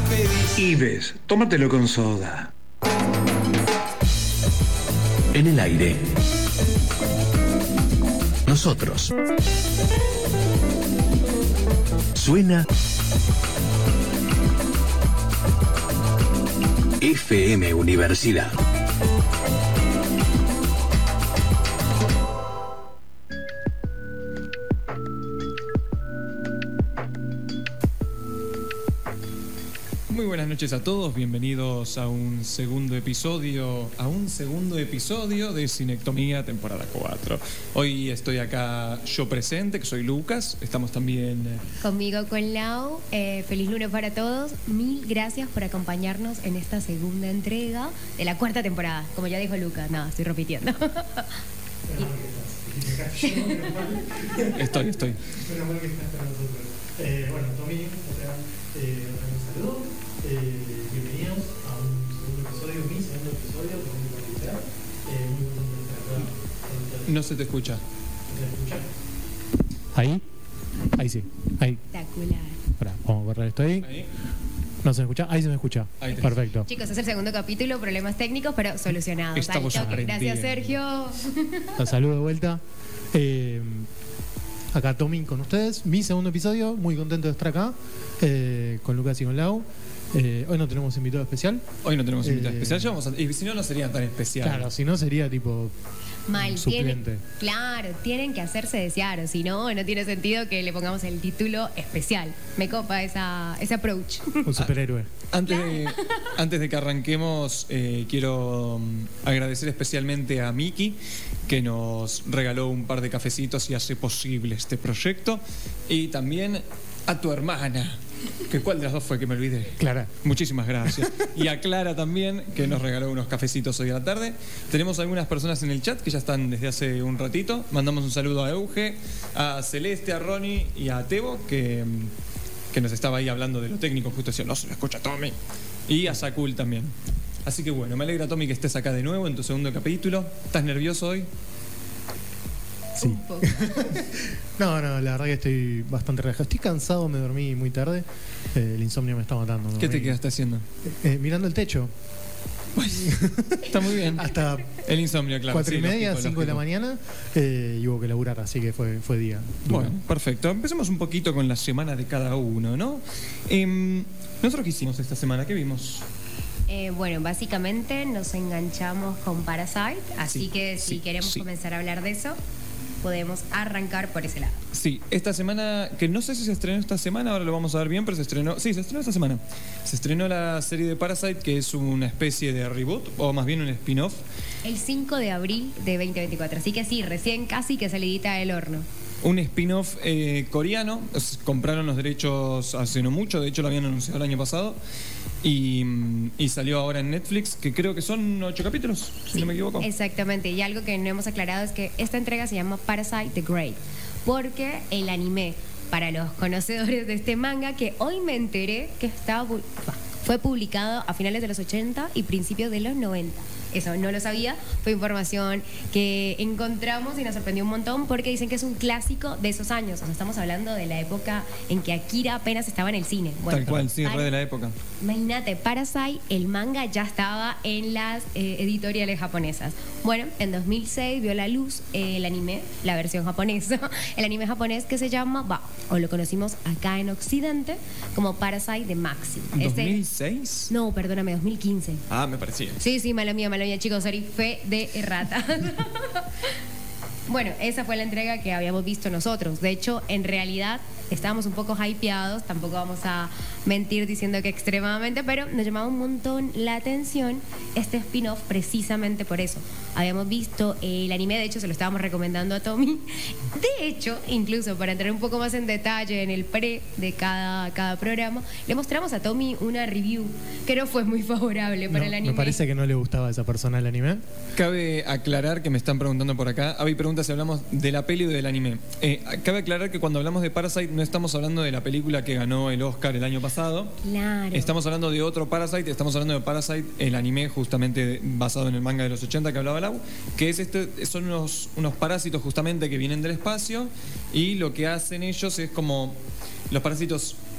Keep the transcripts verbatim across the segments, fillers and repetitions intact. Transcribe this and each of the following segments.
pedís. Ives, tómatelo con soda. En el aire. Nosotros. Suena F M Universidad. Muy buenas noches a todos, bienvenidos a un segundo episodio, a un segundo episodio de Cinectomía temporada cuatro. Hoy estoy acá yo presente, que soy Lucas, estamos también... Conmigo con Lau, eh, feliz lunes para todos, mil gracias por acompañarnos en esta segunda entrega de la cuarta temporada, como ya dijo Lucas, no, estoy repitiendo. Estoy, estoy. Menos mal que estás con nosotros. Eh, bueno, Tommy, otra, eh, un saludo. Eh, bienvenidos a un segundo episodio, mi segundo episodio con un particular. Eh, muy contento de estar acá con ustedes. No se te escucha. ¿No se escucha? ¿Ahí? Ahí sí, ahí. Espectacular. Pará, vamos a borrar esto ahí. Ahí. ¿No se me escucha? Ahí se me escucha. Ahí tenés. Perfecto. Chicos, es el segundo capítulo, problemas técnicos, pero solucionados. Estamos Al toque. aprendiendo. Gracias, Sergio. Los saludo de vuelta. Eh, acá Tommy con ustedes. Mi segundo episodio. Muy contento de estar acá. Eh, con Lucas y con Lau. Eh, hoy no tenemos invitado especial. Hoy no tenemos invitado Eh, especial, ya vamos a- y si no, no sería tan especial. Claro, si no sería tipo Mal, suplente. tienen, claro, tienen que hacerse desear, o si no, no tiene sentido que le pongamos el título especial. Me copa esa, ese approach. Un superhéroe. Antes de, antes de que arranquemos, eh, quiero mm, agradecer especialmente a Miki, que nos regaló un par de cafecitos y hace posible este proyecto. Y también a tu hermana, que cuál de las dos fue que me olvidé. Clara. Muchísimas gracias. Y a Clara también, que nos regaló unos cafecitos hoy a la tarde. Tenemos algunas personas en el chat que ya están desde hace un ratito. Mandamos un saludo a Euge, a Celeste, a Ronnie y a Tebo, que, mm, que nos estaba ahí hablando de lo técnico, justo decía, no se lo escucha Tommy. Y a Sakul también. Así que bueno, me alegra, Tommy, que estés acá de nuevo en tu segundo capítulo. ¿Estás nervioso hoy? Sí. Un poco. No, no, la verdad que estoy bastante relajado. Estoy cansado, me dormí muy tarde. Eh, el insomnio me está matando. me ¿Qué te dormí. quedaste haciendo? Eh, mirando el techo. Está muy bien. Hasta El insomnio, claro. cuatro sí, y media, lógico, cinco de la lógico. mañana, eh, y hubo que laburar, así que fue, fue día. duro. Bueno, perfecto. Empecemos un poquito con la semana de cada uno, ¿no? Em, ¿Nosotros qué hicimos esta semana? ¿Qué vimos? Eh, bueno, básicamente nos enganchamos con Parasite, así Sí, que si sí, queremos sí. comenzar a hablar de eso, podemos arrancar por ese lado. Sí, esta semana, que no sé si se estrenó esta semana, ahora lo vamos a ver bien, pero se estrenó, sí, se estrenó esta semana. Se estrenó la serie de Parasite, que es una especie de reboot, o más bien un spin-off. El cinco de abril de veinte veinticuatro, así que sí, recién casi que salidita del horno. Un spin-off eh, coreano. Es- compraron los derechos hace no mucho, de hecho lo habían anunciado el año pasado. Y, mm, y salió ahora en Netflix, que creo que son ocho capítulos, si no me equivoco. Exactamente, y algo que no hemos aclarado es que esta entrega se llama Parasite the Great, porque el anime, para los conocedores de este manga, que hoy me enteré que estaba, pu- fue publicado a finales de los ochenta y principios de los noventa. Eso no lo sabía, fue información que encontramos y nos sorprendió un montón porque dicen que es un clásico de esos años. O sea, estamos hablando de la época en que Akira apenas estaba en el cine. Bueno, Tal cual, sí, para- re de la época. Imagínate, Parasite, el manga ya estaba en las eh, editoriales japonesas. Bueno, en dos mil seis vio la luz eh, el anime, la versión japonesa, el anime japonés que se llama, bah, o lo conocimos acá en Occidente como Parasite de Maxim. ¿dos Este- mil seis? no, perdóname, dos mil quince. Ah, me parecía. Sí, sí, mala mía, mala mía, chicos, sorry, fe de errata. Bueno, esa fue la entrega que habíamos visto nosotros. De hecho, en realidad estábamos un poco hypeados, tampoco vamos a mentir diciendo que extremadamente, pero nos llamaba un montón la atención este spin-off precisamente por eso. Habíamos visto el anime, de hecho se lo estábamos recomendando a Tommy. De hecho, incluso para entrar un poco más en detalle en el pre de cada, cada programa, le mostramos a Tommy una review que no fue muy favorable para No, el anime. me parece que no le gustaba a esa persona el anime. Cabe aclarar que me están preguntando por acá. Avi pregunta si hablamos de la peli o del anime. Eh, cabe aclarar que cuando hablamos de Parasite no estamos hablando de la película que ganó el Oscar el año pasado. Claro. Estamos hablando de otro Parasite. Estamos hablando de Parasite, el anime justamente basado en el manga de los ochenta que hablaba Lau. Que es este, son unos, unos parásitos justamente que vienen del espacio y lo que hacen ellos es como... Los parásitos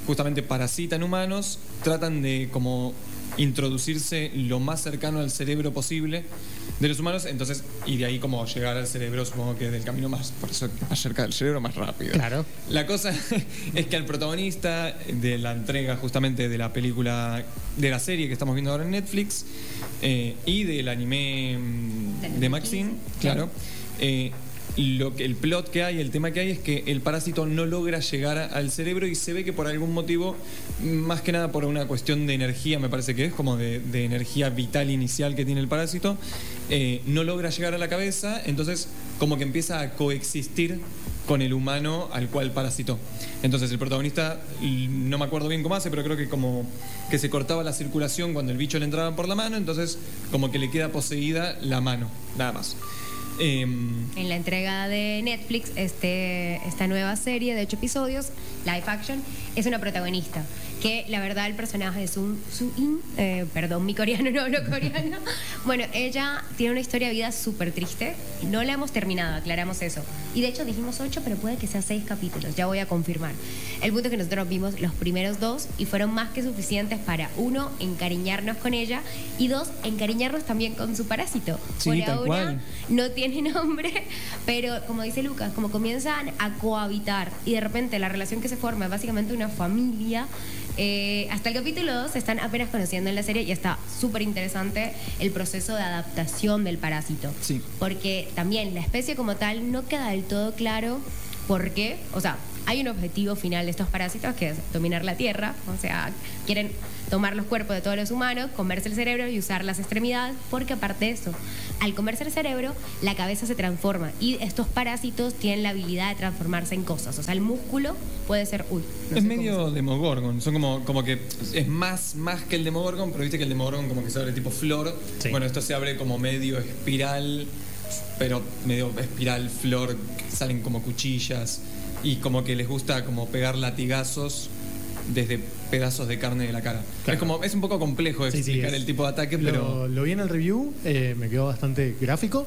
justamente parasitan humanos, tratan de como introducirse lo más cercano al cerebro posible de los humanos, entonces, y de ahí como llegar al cerebro, supongo que del camino más, por eso más cerca del cerebro, más rápido. Claro. La cosa es que al protagonista de la entrega justamente de la película, de la serie que estamos viendo ahora en Netflix, eh, y del anime mm, de Maxine, claro, eh, lo que, el plot que hay, el tema que hay es que el parásito no logra llegar al cerebro y se ve que por algún motivo, más que nada por una cuestión de energía, me parece que es como de, de energía vital inicial que tiene el parásito, eh, no logra llegar a la cabeza, entonces como que empieza a coexistir con el humano al cual parasitó. Entonces el protagonista, no me acuerdo bien cómo hace, pero creo que como que se cortaba la circulación cuando el bicho le entraba por la mano, entonces como que le queda poseída la mano, nada más. Eh, En la entrega de Netflix, este, esta nueva serie de ocho episodios, live action, es una protagonista. Que la verdad el personaje es un Soo-in, eh, perdón, mi coreano no hablo coreano. Bueno, ella tiene una historia de vida súper triste. No la hemos terminado, aclaramos eso. Y de hecho dijimos ocho, pero puede que sea seis capítulos, ya voy a confirmar. El punto es que nosotros vimos los primeros dos y fueron más que suficientes para, uno, encariñarnos con ella y dos, encariñarnos también con su parásito. Sí, Por tal ahora cual. no tiene nombre, pero como dice Lucas, como comienzan a cohabitar y de repente la relación que se forma es básicamente una familia. Eh, hasta el capítulo dos se están apenas conociendo en la serie y está súper interesante el proceso de adaptación del parásito. Sí. Porque también la especie como tal no queda del todo claro por qué. O sea, hay un objetivo final de estos parásitos que es dominar la Tierra. O sea, quieren tomar los cuerpos de todos los humanos, comerse el cerebro y usar las extremidades, porque aparte de eso, al comerse el cerebro, la cabeza se transforma y estos parásitos tienen la habilidad de transformarse en cosas. O sea, el músculo puede ser... Uy, no es sé medio cómo se- Demogorgon, son como, como que es más, más que el Demogorgon, pero viste que el Demogorgon como que se abre tipo flor. Sí. Bueno, esto se abre como medio espiral, pero medio espiral, flor, salen como cuchillas y como que les gusta como pegar latigazos desde pedazos de carne de la cara. Claro. Es como es un poco complejo Sí, sí, explicar es- el tipo de ataque, Lo, pero lo vi en el review, eh, me quedó bastante gráfico,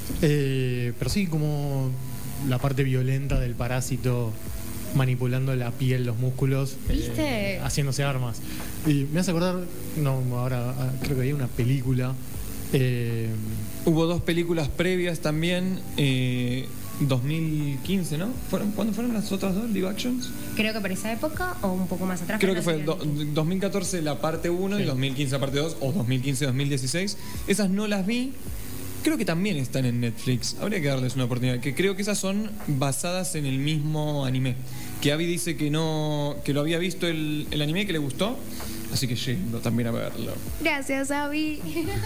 eh, pero sí, como la parte violenta del parásito manipulando la piel, los músculos, eh, ¿Viste? haciéndose armas. Y me hace acordar, no, ahora ah, creo que había una película. eh, hubo dos películas previas también, eh, dos mil quince, ¿no? ¿Fueron, ¿Cuándo fueron las otras dos live actions? Creo que por esa época o un poco más atrás. Creo pero que no fue sé qué do- dos mil catorce la parte uno y Sí. dos mil quince la parte dos, o dos mil quince dos mil dieciséis. Esas no las vi. Creo que también están en Netflix. Habría que darles una oportunidad. Que creo que esas son basadas en el mismo anime. Que Abby dice que no, que lo había visto el, el anime, que le gustó. Así que yendo también a verlo. Gracias, Abby.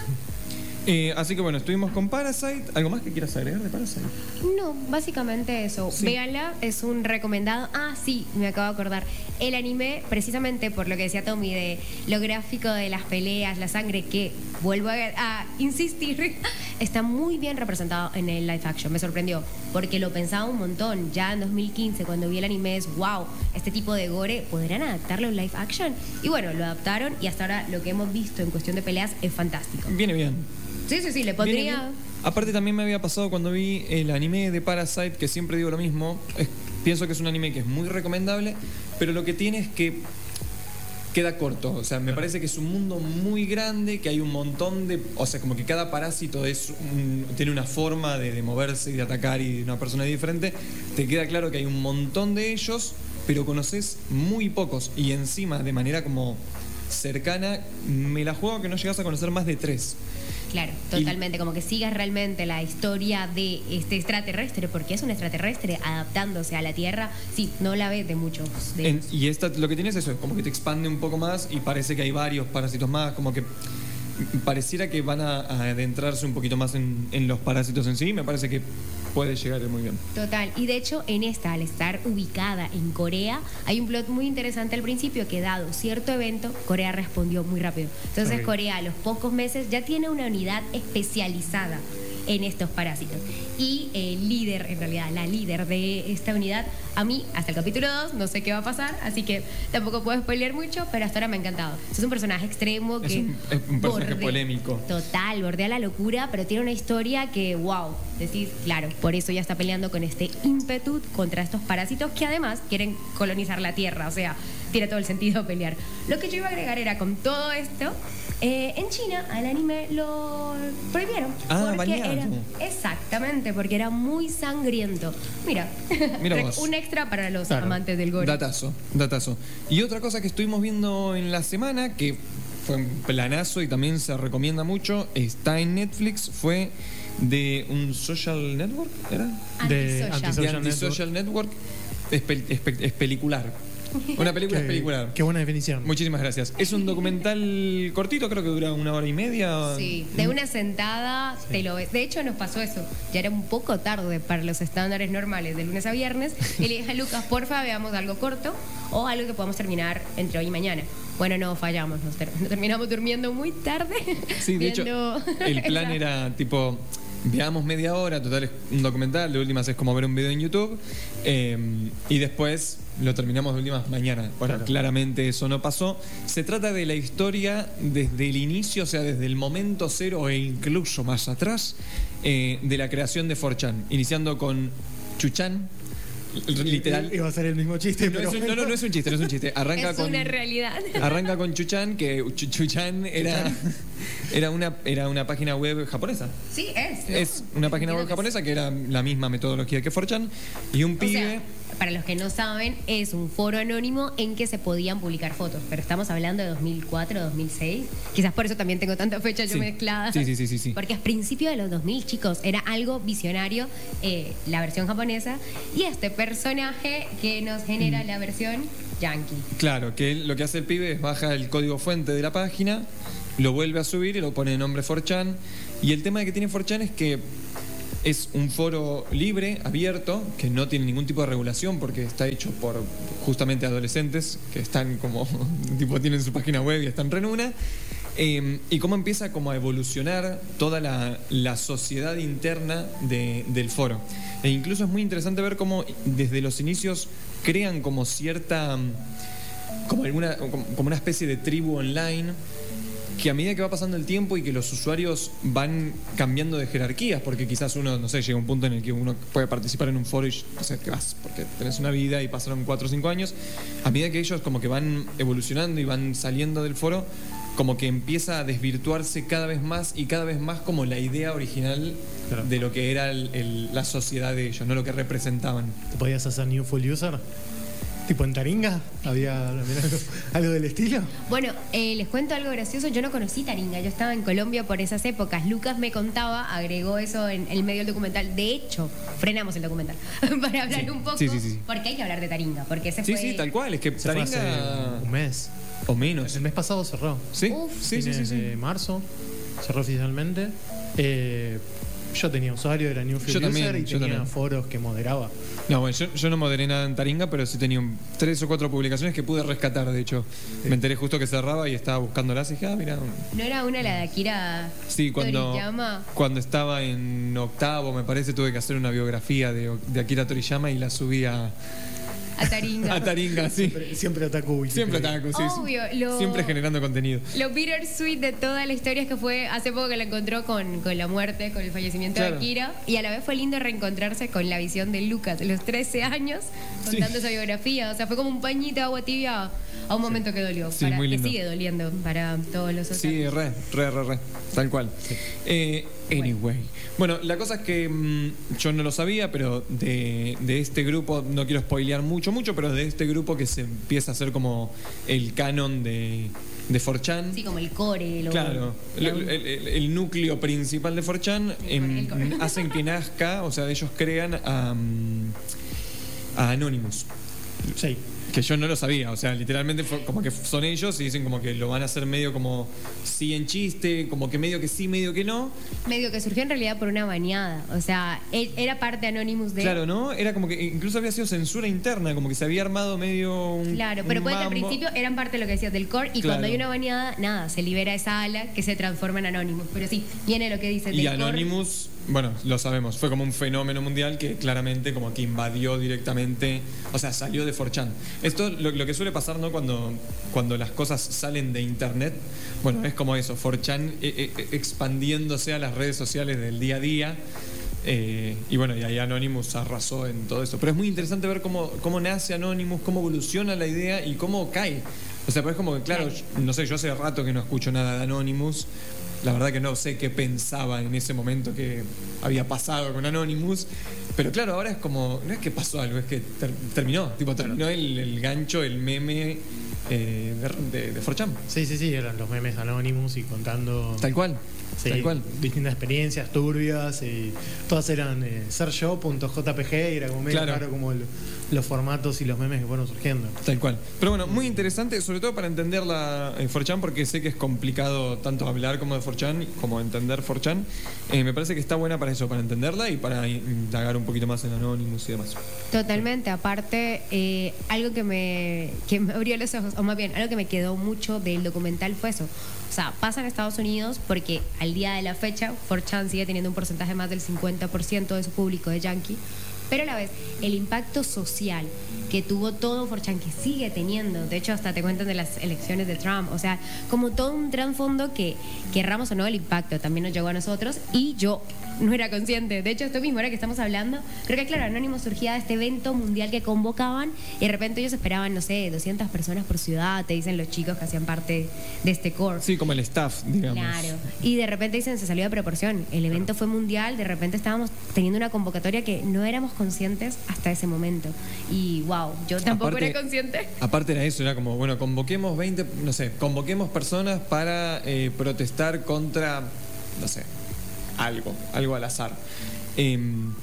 Eh, así que bueno, estuvimos con Parasite. ¿Algo más que quieras agregar de Parasite? No, básicamente eso. Sí. Véanla, es un recomendado. Ah, sí, me acabo de acordar. El anime, precisamente por lo que decía Tommy, de lo gráfico de las peleas, la sangre, que vuelvo a, a insistir, está muy bien representado en el live action. Me sorprendió, porque lo pensaba un montón. Ya en dos mil quince, cuando vi el anime, es wow, este tipo de gore, ¿podrán adaptarlo en live action? Y bueno, lo adaptaron y hasta ahora lo que hemos visto en cuestión de peleas es fantástico. Viene bien. Sí, sí, sí, le Viene pondría... bien. Aparte también me había pasado cuando vi el anime de Parasite, que siempre digo lo mismo, es- pienso que es un anime que es muy recomendable, pero lo que tiene es que queda corto, o sea, me parece que es un mundo muy grande, que hay un montón de, o sea, como que cada parásito es un- tiene una forma de, de moverse y de atacar y de una persona diferente, te queda claro que hay un montón de ellos, pero conoces muy pocos y encima de manera como cercana, me la juego que no llegas a conocer más de tres. Claro, totalmente, como que sigas realmente la historia de este extraterrestre, porque es un extraterrestre adaptándose a la Tierra, sí, no la ves de muchos de En- ellos. y esta lo que tiene es eso, es como que te expande un poco más y parece que hay varios parásitos más, como que pareciera que van a, a adentrarse un poquito más en, en los parásitos en sí, me parece que puede llegar muy bien. Total, y de hecho en esta, al estar ubicada en Corea, hay un plot muy interesante al principio que dado cierto evento, Corea respondió muy rápido. Entonces Ok. Corea a los pocos meses ya tiene una unidad especializada en estos parásitos. Y el líder, en realidad, la líder de esta unidad, a mí, hasta el capítulo dos, no sé qué va a pasar, así que tampoco puedo spoilear mucho, pero hasta ahora me ha encantado. Es un personaje extremo Es que... un, es un personaje borde- polémico. Total, bordea la locura, pero tiene una historia que, wow, decís, claro, por eso ya está peleando con este ímpetu contra estos parásitos que además quieren colonizar la Tierra, o sea, tiene todo el sentido pelear. Lo que yo iba a agregar era, con todo esto, eh, en China al anime lo prohibieron. Ah, porque bañado. era, exactamente, porque era muy sangriento. Mira, Mira vos. un extra para los Claro. amantes del gore. Datazo, datazo. Y otra cosa que estuvimos viendo en la semana, que fue un planazo y también se recomienda mucho, está en Netflix, fue de un social network, ¿era? De Antisocial. Antisocial. De Antisocial Network. Es, pel- es pe- es pelicular. Una película es Qué, pelicular. qué buena definición. Muchísimas gracias. Es un documental cortito, creo que dura una hora y media. Sí, de una sentada te lo ves. De hecho, nos pasó eso. Ya era un poco tarde para los estándares normales de lunes a viernes. Y le dije a Lucas, porfa, veamos algo corto o algo que podamos terminar entre hoy y mañana. Bueno, no, fallamos. Nos, ter- nos terminamos durmiendo muy tarde. Sí, de hecho, viendo- el plan era tipo, veamos media hora, total es un documental, de últimas es como ver un video en YouTube, eh, y después lo terminamos de últimas mañana. Bueno, Claro. claramente eso no pasó. Se trata de la historia desde el inicio, o sea, desde el momento cero e incluso más atrás, eh, de la creación de cuatro chan, iniciando con Chuchan, literal. Iba a ser el mismo chiste, No, pero es un- no, no, no es un chiste, no es un chiste. Arranca es con. una realidad. Arranca con Chuchan, que Chu- Chuchan era, era, una, era una página web japonesa. Sí, es. ¿no? Es una página web Entiendo que japonesa que era la misma metodología que cuatro chan. Y un O pibe. sea, para los que no saben, es un foro anónimo en que se podían publicar fotos, pero estamos hablando de dos mil cuatro, dos mil seis. Quizás por eso también tengo tanta fecha yo Sí. mezclada. Sí, sí, sí, sí, sí. Porque es principio de los dos mil, chicos. Era algo visionario, eh, la versión japonesa. Y este personaje que nos genera la versión yankee. Claro, que él- lo que hace el pibe es baja el código fuente de la página, lo vuelve a subir y lo pone de nombre cuatro chan. Y el tema que tiene cuatro chan es que es un foro libre, abierto, que no tiene ningún tipo de regulación porque está hecho por justamente adolescentes que están como, tipo, tienen su página web y están re en una. Eh, y cómo empieza como a evolucionar toda la, la sociedad interna de- del foro. E incluso es muy interesante ver cómo desde los inicios crean como cierta, mm, como alguna, como como una especie de tribu online, que a medida que va pasando el tiempo y que los usuarios van cambiando de jerarquías, porque quizás uno, no sé, llega un punto en el que uno puede participar en un foro y, no sé, te vas, porque tenés una vida y pasaron cuatro o cinco años, a medida que ellos como que van evolucionando y van saliendo del foro, como que empieza a desvirtuarse cada vez más y cada vez más como la idea original Claro. de lo que era el- el- la sociedad de ellos, no lo que representaban. ¿Te podías hacer New Full User? ¿Tipo en Taringa? ¿Había algo, algo del estilo? Bueno, eh, les cuento algo gracioso. Yo no conocí Taringa, yo estaba en Colombia por esas épocas. Lucas me contaba, agregó eso en el medio del documental. De hecho, frenamos el documental para hablar Sí, un poco. sí, sí, sí. Porque hay que hablar de Taringa, porque ese Sí, fue... sí, tal cual, es que Se fue hace Taringa... un mes. O menos. El mes pasado cerró. ¿Sí? Uf. Sí, sí, sí, Fines sí. de marzo cerró oficialmente. Eh, yo tenía usuario, era New Full Yo User también, y yo tenía también. foros que moderaba. No, bueno, yo, yo no moderé nada en Taringa, pero sí tenía un- tres o cuatro publicaciones que pude rescatar, de hecho. Me enteré justo que cerraba y estaba buscándolas y dije, ah, mira. ¿No era una la de Akira Sí, cuando, Toriyama? cuando estaba en octavo, me parece, tuve que hacer una biografía de, de Akira Toriyama y la subí a, A Taringa. a Taringa, sí. Siempre, siempre otaku. Siempre Wikipedia. Taku, sí, sí. Obvio, lo- Siempre generando contenido. Lo bittersweet de toda la historia es que fue hace poco que la encontró con, con la muerte, con el fallecimiento Claro. de Akira. Y a la vez fue lindo reencontrarse con la visión de Lucas, de los trece años, contando Sí. esa biografía. O sea, fue como un pañito de agua tibia a un momento que dolió. Sí, para, muy que lindo. sigue doliendo para todos los Sí, otakus. re, re, re, re. Tal cual. Eh, anyway. Bueno, la cosa es que mm, yo no lo sabía, pero de, de este grupo, no quiero spoilear mucho, mucho, pero de este grupo que se empieza a hacer como el canon de, de cuatro chan. Sí, como el core. Lo, Claro, el, la- el- el- el núcleo principal de cuatro chan em, el core. hacen que nazca, o sea, ellos crean a, mm, a Anonymous. Sí. Que yo no lo sabía, o sea, literalmente fue como que son ellos y dicen como que lo van a hacer medio como sí en chiste, como que medio que sí, medio que no. medio que surgió en realidad por una bañada. O sea, él era parte Anonymous de... Claro, ¿no? Era como que incluso había sido censura interna, como que se había armado medio un. Claro, pero un puede que al mambo. principio eran parte de lo que decías del core y Claro. cuando hay una bañada, nada, se libera esa ala que se transforma en Anonymous. Pero sí, viene lo que dice Y del core. Anonymous bueno, lo sabemos, fue como un fenómeno mundial que claramente como que invadió directamente, o sea, salió de cuatro chan. Esto lo, lo que suele pasar, ¿no? Cuando, cuando las cosas salen de internet, bueno, es como eso, cuatro chan eh, eh, expandiéndose a las redes sociales del día a día. Eh, y bueno, y ahí Anonymous arrasó en todo eso. Pero es muy interesante ver cómo, cómo nace Anonymous, cómo evoluciona la idea y cómo cae. O sea, pues es como que, claro, yo- no sé, yo hace rato que no escucho nada de Anonymous. La verdad que no sé qué pensaba en ese momento que había pasado con Anonymous. Pero claro, ahora es como, no es que pasó algo, es que ter- terminó. Tipo, terminó el, el gancho, el meme eh, de, de, de cuatro chan. Sí, sí, sí, eran los memes Anonymous y contando Tal cual. sí, Tal cual. distintas experiencias turbias y todas eran eh, seryo.jpg y era como medio Claro. raro como el- los formatos y los memes que fueron surgiendo. Tal cual. Pero bueno, muy interesante, sobre todo para entender la eh, cuatro chan, porque sé que es complicado tanto hablar como de cuatro chan como entender cuatro chan. Eh, me parece que está buena para eso, para entenderla y para indagar un poquito más en Anonymous y demás. Totalmente, aparte, eh, algo que me, que me abrió los ojos, o más bien, algo que me quedó mucho del documental fue eso. O sea, pasa en Estados Unidos porque al día de la fecha, cuatro chan sigue teniendo un porcentaje más del cincuenta por ciento de su público de yankee, pero a la vez, el impacto social que tuvo todo cuatro chan, que sigue teniendo, de hecho hasta te cuentan de las elecciones de Trump, o sea, como todo un trasfondo que, querramos o no, el impacto también nos llegó a nosotros y yo no era consciente. De hecho, esto mismo, ahora que estamos hablando, creo que claro, Anonymous surgía de este evento mundial que convocaban y de repente ellos esperaban, no sé, doscientas personas por ciudad, te dicen los chicos que hacían parte de este core. Sí, como el staff, digamos. Claro. Y de repente dicen, se salió de proporción. El evento fue mundial, de repente estábamos teniendo una convocatoria que no éramos conscientes hasta ese momento. Y wow, yo tampoco Aparte- era consciente. Aparte era eso, era como, bueno, convoquemos veinte, no sé, convoquemos personas para eh, protestar contra, no sé, algo, algo al azar. Eh,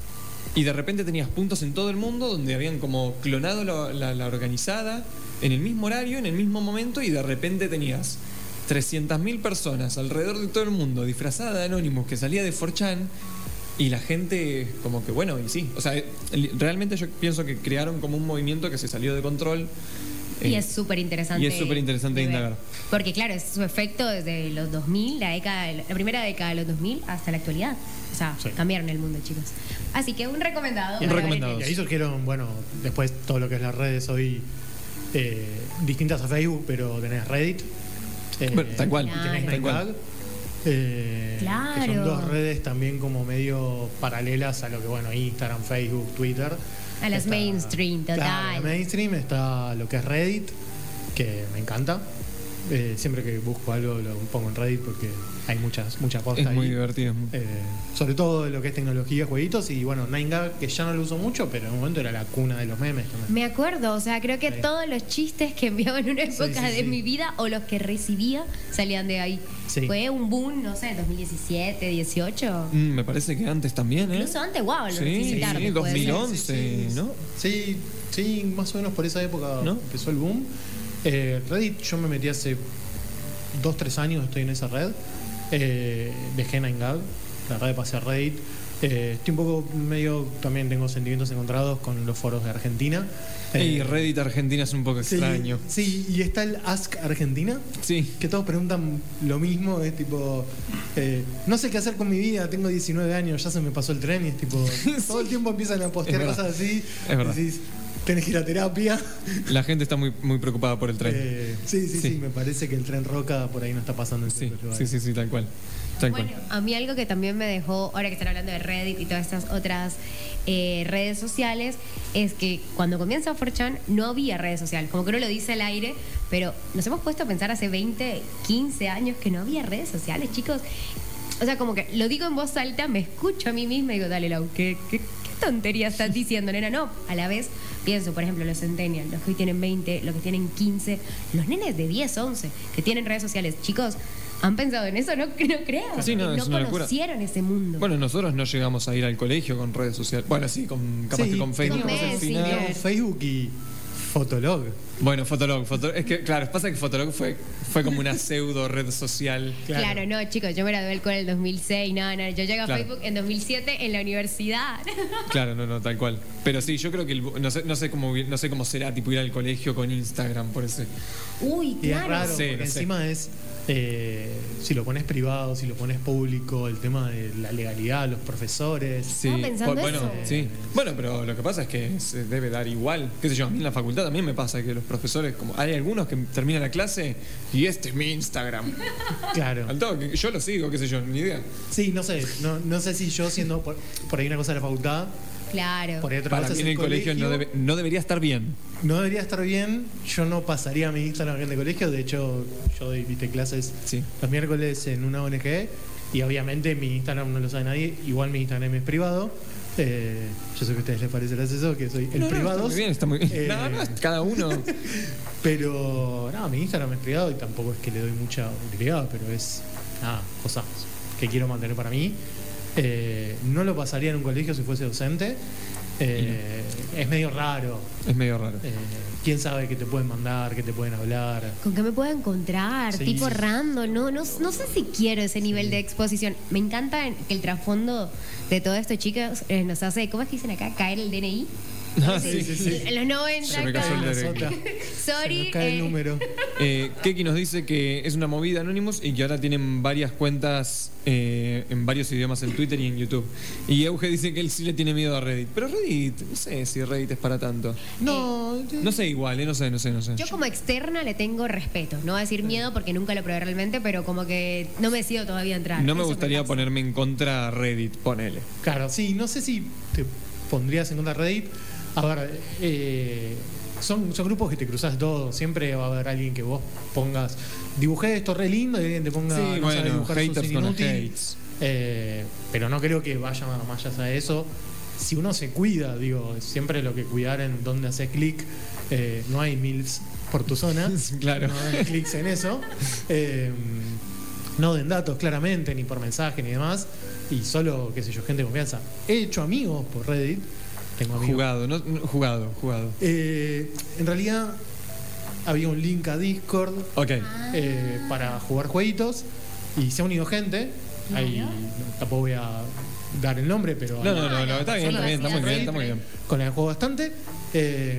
y de repente tenías puntos en todo el mundo donde habían como clonado la, la- la organizada en el mismo horario, en el mismo momento, y de repente tenías trescientas mil personas alrededor de todo el mundo disfrazada de Anonymous que salía de cuatro chan. Y la gente, como que bueno, y sí. O sea, el- realmente yo pienso que crearon como un movimiento que se salió de control. Y eh, es súper interesante. y es súper interesante de ver. indagar. Porque claro, es su efecto desde los dos mil, la, década, de- la primera década de los dos mil hasta la actualidad. O sea, Sí. cambiaron el mundo, chicos. Así que un recomendado. Un para recomendado. Y ahí surgieron, bueno, después todo lo que es las redes hoy, eh, distintas a Facebook, pero tenés Reddit. eh, Bueno, tal cual. Y tenés Claro. Nine Gag, eh, Claro. que son dos redes también como medio paralelas a lo que, bueno, Instagram, Facebook, Twitter. A las mainstream, total. Claro, la mainstream está lo que es Reddit, que me encanta. Eh, siempre que busco algo lo pongo en Reddit porque hay muchas mucha posta Es ahí. muy divertido. es muy- Eh, sobre todo lo que es tecnología, jueguitos y bueno, nine gag, que ya no lo uso mucho, pero en un momento era la cuna de los memes también. Me acuerdo, o sea, creo que Sí. todos los chistes que enviaba en una época sí, de sí. mi vida o los que recibía salían de ahí. Sí. Fue un boom, no sé, dos mil diecisiete, dieciocho. Mm, me parece que antes también, ¿eh? Incluso antes, wow, lo Sí, recibí sí, tarde, puede ser. dos mil once, ¿no? Sí, sí, más o menos por esa época ¿No? empezó el boom. Eh, Reddit, yo me metí hace dos, tres años, estoy en esa red. Eh, dejé nine gag, la red pasé a Reddit. Eh, estoy un poco medio, también tengo sentimientos encontrados con los foros de Argentina. Y Eh, Reddit Argentina es un poco sí, extraño. Sí, y está el Ask Argentina, Sí. que todos preguntan lo mismo, es tipo, eh, no sé qué hacer con mi vida, tengo diecinueve años, ya se me pasó el tren y es tipo, todo el tiempo empiezan a postear Es verdad. cosas así, Es verdad. decís, tenés que ir a terapia. La gente está muy, muy preocupada por el tren. Eh, sí, sí, sí, Sí. me parece que el tren Roca por ahí no está pasando en sí, ciertos sí, lugares. sí, sí, tal cual. Tal Bueno, cual. a mí algo que también me dejó, ahora que están hablando de Reddit y todas estas otras eh, redes sociales, es que cuando comienza cuatro chan no había redes sociales, como que no lo dice al aire, pero nos hemos puesto a pensar hace veinte, quince años que no había redes sociales, chicos. O sea, como que lo digo en voz alta, me escucho a mí misma y digo, dale, Lau, ¿qué, qué, qué tontería estás diciendo, nena? No, a la vez pienso, por ejemplo, los centennials, los que hoy tienen veinte, los que tienen quince, los nenes de diez, once, que tienen redes sociales. Chicos, ¿han pensado en eso? No, no creo. Sí, no, no es una locura. conocieron ese mundo. Bueno, nosotros no llegamos a ir al colegio con redes sociales. Bueno, sí, con, capaz Sí, que con Facebook con más al Messenger. final. Teníamos Facebook y Fotolog. Bueno, Fotolog, Fotolog. Es que, claro, pasa que Fotolog fue, fue como una pseudo red social. Claro. no, chicos, yo me gradué del cole en el dos mil seis, no, no, yo llegué a Claro. Facebook en dos mil siete en la universidad. Claro, no, no, tal cual. Pero sí, yo creo que el- no sé, no sé cómo hubi- no sé cómo será tipo ir al colegio con Instagram por ese. Uy, Y es claro. raro, Sí, porque no sé. encima es Eh, si lo pones privado, si lo pones público, el tema de la legalidad, los profesores. Sí, Estaba pensando bu- bueno, eso. sí. Bueno, pero lo que pasa es que se debe dar igual. Qué sé yo, a mí en la facultad también me pasa que los profesores, como hay algunos que terminan la clase y este es mi Instagram. Claro. Al toque, yo lo sigo, qué sé yo, ni idea. Sí, no sé, no, no sé si yo siendo por, por ahí una cosa de la facultad, Claro. por ahí otra Para cosa mí es en el colegio, no, debe- no debería estar bien. no debería estar bien. Yo no pasaría mi Instagram en el colegio. De hecho, yo doy viste, clases Sí. los miércoles en una O N G y obviamente mi Instagram no lo sabe nadie. Igual mi Instagram es privado. Eh, yo sé que a ustedes les parece gracioso que soy el No, no, privado. está muy bien, está muy bien. Eh, No, no, es cada uno. Pero no, mi Instagram es privado y tampoco es que le doy mucha utilidad, pero es nada, cosas que quiero mantener para mí. Eh, no lo pasaría en un colegio si fuese docente. Eh, es medio raro. Es medio raro. Eh, quién sabe qué te pueden mandar, qué te pueden hablar. ¿Con qué me puedo encontrar? Sí, tipo sí, sí. random, no, no, no sé si quiero ese nivel de exposición. Me encanta que el trasfondo de todo esto, chicos, eh, nos hace, ¿cómo es que dicen acá? Caer el D N I. Ah, sí, sí, sí. En los noventa. Se me cayó el acá. D N I. Sota, Sorry. se nos cae el eh, número. Eh, Keki nos dice que es una movida Anonymous y que ahora tienen varias cuentas eh, en varios idiomas en Twitter y en YouTube. Y Euge dice que él sí le tiene miedo a Reddit. Pero Reddit, no sé si Reddit es para tanto. No, No sé igual, eh, no sé, no sé, no sé. Yo como externa le tengo respeto, no voy a decir miedo porque nunca lo probé realmente, pero como que no me decido todavía entrar. No me Eso gustaría pasa. ponerme en contra a Reddit, ponele. claro, sí, no sé si te pondrías en contra de Reddit. A ver, eh, son, son grupos que te cruzas todo. Siempre va a haber alguien que vos pongas. Dibujé esto re lindo y alguien te ponga. Sí, no sabe bueno, dibujar, sos haters con inútil. hates. Eh, pero no creo que vaya más allá de eso. Si uno se cuida, digo, siempre lo que cuidar en donde haces clic. Eh, no hay mills por tu zona. Claro. No hay clics en eso. Eh, no den datos claramente, ni por mensaje ni demás. Y solo, qué sé yo, gente de confianza. He hecho amigos por Reddit. Tengo amigos. Jugado, no, no, jugado, jugado. Eh, en realidad había un link a Discord Ok. eh, para jugar jueguitos y se ha unido gente. Ahí no, tampoco voy a dar el nombre, pero No, hay- no, no, no, está bien, está bien, está muy bien, está muy bien. con la que juego bastante. Eh,